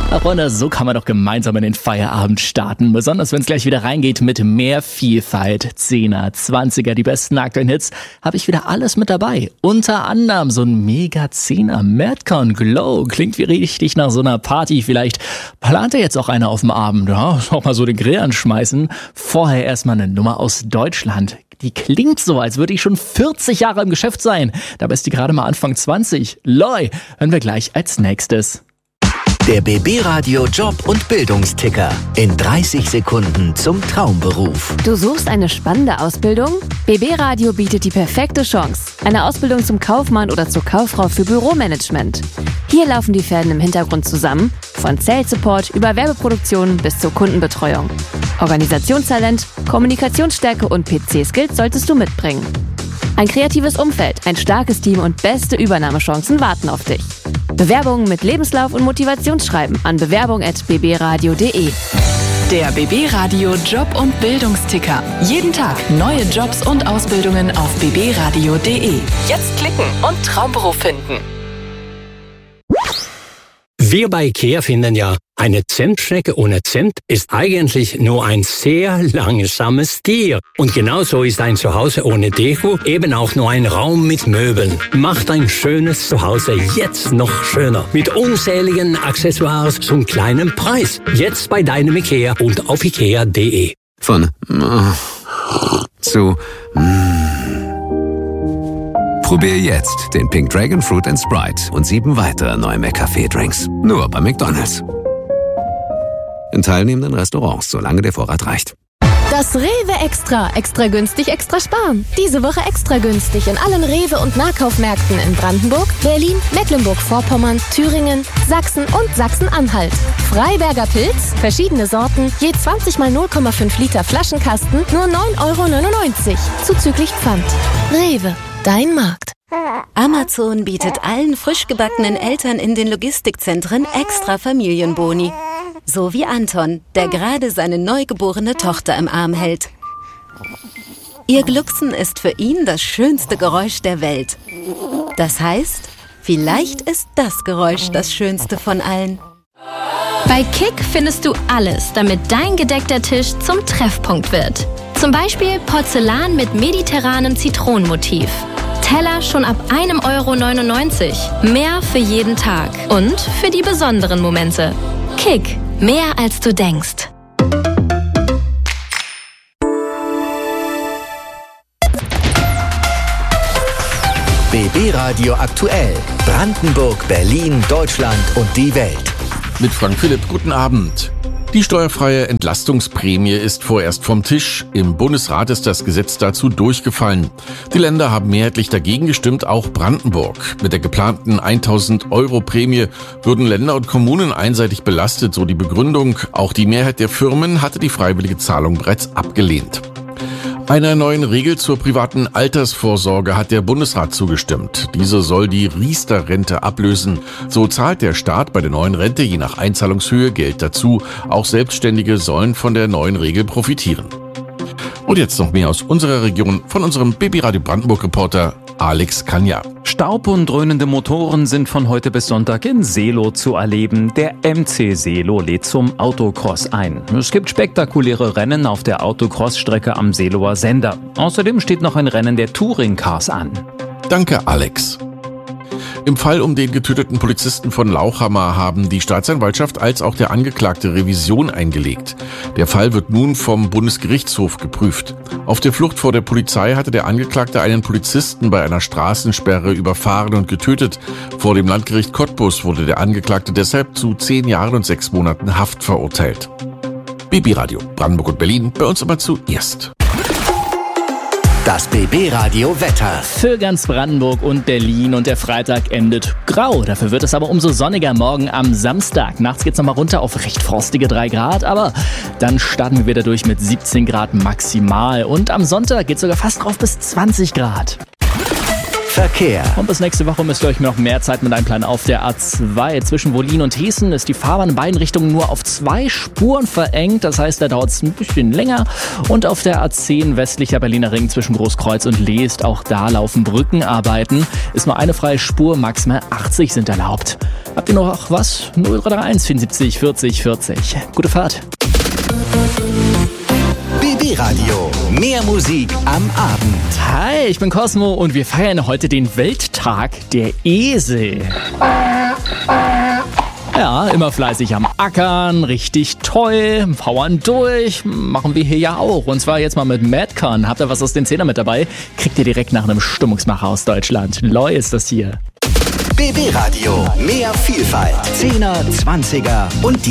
Freunde, so kann man doch gemeinsam in den Feierabend starten. Besonders wenn es gleich wieder reingeht mit mehr Vielfalt. 10er, 20er, die besten aktuellen Hits, habe ich wieder alles mit dabei. Unter anderem so ein mega 10er Madcon Glow. Klingt wie richtig nach so einer Party. Vielleicht plant ihr jetzt auch einer auf dem Abend. Ja, auch mal so den Grill anschmeißen. Vorher erstmal eine Nummer aus Deutschland. Die klingt so, als würde ich schon 40 Jahre im Geschäft sein. Dabei ist die gerade mal Anfang 20. Loi, hören wir gleich als nächstes. Der BB Radio Job- und Bildungsticker. In 30 Sekunden zum Traumberuf. Du suchst eine spannende Ausbildung? BB Radio bietet die perfekte Chance. Eine Ausbildung zum Kaufmann oder zur Kauffrau für Büromanagement. Hier laufen die Fäden im Hintergrund zusammen. Von Sales Support über Werbeproduktion bis zur Kundenbetreuung. Organisationstalent, Kommunikationsstärke und PC-Skills solltest du mitbringen. Ein kreatives Umfeld, ein starkes Team und beste Übernahmechancen warten auf dich. Bewerbungen mit Lebenslauf und Motivationsschreiben an bewerbung@bbradio.de. Der BB Radio Job- und Bildungsticker. Jeden Tag neue Jobs und Ausbildungen auf bbradio.de. Jetzt klicken und Traumberuf finden. Wir bei IKEA finden ja, eine Zimtschnecke ohne Zimt ist eigentlich nur ein sehr langsames Tier. Und genauso ist ein Zuhause ohne Deko eben auch nur ein Raum mit Möbeln. Macht ein schönes Zuhause jetzt noch schöner. Mit unzähligen Accessoires zum kleinen Preis. Jetzt bei deinem IKEA und auf ikea.de. Von zu Probier jetzt den Pink Dragon Fruit & Sprite und 7 weitere neue McCafé-Drinks. Nur bei McDonald's. In teilnehmenden Restaurants, solange der Vorrat reicht. Das Rewe Extra. Extra günstig, extra sparen. Diese Woche extra günstig in allen Rewe- und Nahkaufmärkten in Brandenburg, Berlin, Mecklenburg-Vorpommern, Thüringen, Sachsen und Sachsen-Anhalt. Freiberger Pilz, verschiedene Sorten, je 20 mal 0,5 Liter Flaschenkasten, nur 9,99 € zuzüglich Pfand. Rewe, dein Markt. Amazon bietet allen frisch gebackenen Eltern in den Logistikzentren extra Familienboni. So wie Anton, der gerade seine neugeborene Tochter im Arm hält. Ihr Glucksen ist für ihn das schönste Geräusch der Welt. Das heißt, vielleicht ist das Geräusch das schönste von allen. Bei Kick findest du alles, damit dein gedeckter Tisch zum Treffpunkt wird. Zum Beispiel Porzellan mit mediterranem Zitronenmotiv. Teller schon ab 1,99 €. Mehr für jeden Tag und für die besonderen Momente. Kick, mehr als du denkst. BB Radio aktuell. Brandenburg, Berlin, Deutschland und die Welt. Mit Frank Philipp, guten Abend. Die steuerfreie Entlastungsprämie ist vorerst vom Tisch. Im Bundesrat ist das Gesetz dazu durchgefallen. Die Länder haben mehrheitlich dagegen gestimmt, auch Brandenburg. Mit der geplanten 1.000 € Prämie würden Länder und Kommunen einseitig belastet, so die Begründung. Auch die Mehrheit der Firmen hatte die freiwillige Zahlung bereits abgelehnt. Einer neuen Regel zur privaten Altersvorsorge hat der Bundesrat zugestimmt. Diese soll die Riester-Rente ablösen. So zahlt der Staat bei der neuen Rente je nach Einzahlungshöhe Geld dazu. Auch Selbstständige sollen von der neuen Regel profitieren. Und jetzt noch mehr aus unserer Region von unserem BB Radio Brandenburg-Reporter Alex Kanja. Staub und dröhnende Motoren sind von heute bis Sonntag in Seelow zu erleben. Der MC Seelow lädt zum Autocross ein. Es gibt spektakuläre Rennen auf der Autocross-Strecke am Seelower Sender. Außerdem steht noch ein Rennen der Touring-Cars an. Danke, Alex. Im Fall um den getöteten Polizisten von Lauchhammer haben die Staatsanwaltschaft als auch der Angeklagte Revision eingelegt. Der Fall wird nun vom Bundesgerichtshof geprüft. Auf der Flucht vor der Polizei hatte der Angeklagte einen Polizisten bei einer Straßensperre überfahren und getötet. Vor dem Landgericht Cottbus wurde der Angeklagte deshalb zu 10 Jahren und 6 Monaten Haft verurteilt. BB Radio Brandenburg und Berlin, bei uns immer zuerst. Das BB Radio Wetter. Für ganz Brandenburg und Berlin und der Freitag endet grau. Dafür wird es aber umso sonniger morgen am Samstag. Nachts geht's nochmal runter auf recht frostige 3 Grad, aber dann starten wir wieder durch mit 17 Grad maximal. Und am Sonntag geht's sogar fast drauf bis 20 Grad. Verkehr. Und bis nächste Woche müsst ihr euch noch mehr Zeit mit einplanen. Auf der A2 zwischen Wollin und Hessen ist die Fahrbahn in beiden Richtungen nur auf 2 Spuren verengt. Das heißt, da dauert es ein bisschen länger. Und auf der A10 westlicher Berliner Ring zwischen Großkreuz und Leest, auch da laufen Brückenarbeiten. Ist nur eine freie Spur, maximal 80 sind erlaubt. Habt ihr noch was? 0331 74 40 40. Gute Fahrt. BB Radio. Mehr Musik am Abend. Hi, ich bin Cosmo und wir feiern heute den Welttag der Esel. Ja, immer fleißig am Ackern, richtig toll, powern durch, machen wir hier ja auch. Und zwar jetzt mal mit Madcon. Habt ihr was aus den Zähnern mit dabei? Kriegt ihr direkt nach einem Stimmungsmacher aus Deutschland. Loi ist das hier. BB Radio. Mehr Vielfalt. 10er, 20er und die